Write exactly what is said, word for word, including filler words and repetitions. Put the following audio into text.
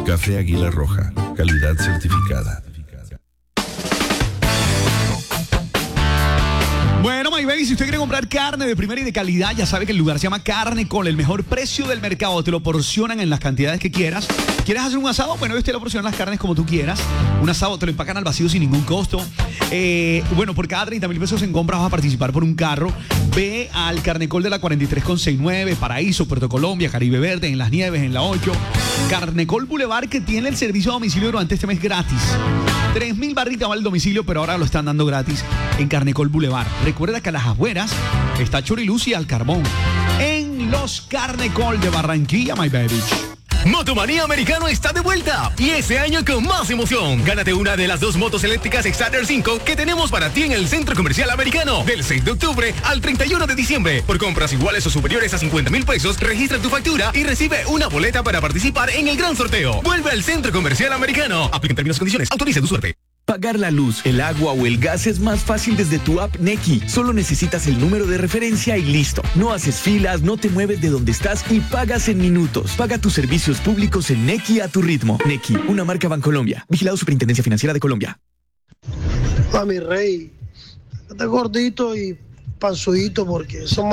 Café Águila Roja, calidad certificada. Bueno, my baby, si usted quiere comprar carne de primera y de calidad, ya sabe que el lugar se llama Carne Col, el mejor precio del mercado. Te lo porcionan en las cantidades que quieras. ¿Quieres hacer un asado? Bueno, ellos te lo porcionan las carnes como tú quieras. Un asado te lo empacan al vacío sin ningún costo. Eh, bueno, por cada treinta mil pesos en compras vas a participar por un carro. Ve al Carnecol de la cuarenta y tres con sesenta y nueve, Paraíso, Puerto Colombia, Caribe Verde, en Las Nieves, en la ocho. Carnecol Boulevard, que tiene el servicio a domicilio durante este mes gratis. tres mil barritas vale el domicilio, pero ahora lo están dando gratis en Carnecol Boulevard. Recuerda que a las afueras está Choriluz y al carbón. En los Carnecol de Barranquilla, my baby. Motomanía Americano está de vuelta y este año con más emoción. Gánate una de las dos motos eléctricas Exater cinco que tenemos para ti en el Centro Comercial Americano del seis de octubre al treinta y uno de diciembre. Por compras iguales o superiores a cincuenta mil pesos, registra tu factura y recibe una boleta para participar en el gran sorteo. Vuelve al Centro Comercial Americano. Aplica en términos y condiciones. Autoriza tu suerte. Pagar la luz, el agua o el gas es más fácil desde tu app Nequi. Solo necesitas el número de referencia y listo. No haces filas, no te mueves de donde estás y pagas en minutos. Paga tus servicios públicos en Nequi a tu ritmo. Nequi, una marca Bancolombia. Vigilado Superintendencia Financiera de Colombia. A mi rey, está gordito y panzudito porque son